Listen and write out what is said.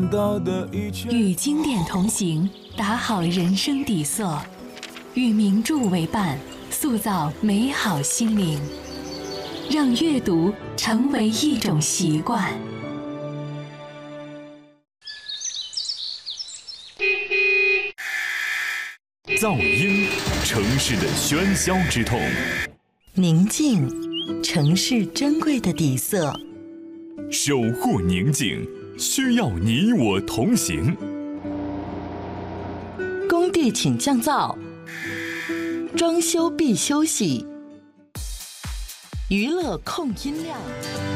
与经典同行，打好人生底色；与名著为伴，塑造美好心灵。让阅读成为一种习惯。 噪音，城市的喧嚣之痛； 宁静，城市珍贵的底色。 守护宁静，需要你我同行。 工地请降噪，装修必休息，娱乐控音量。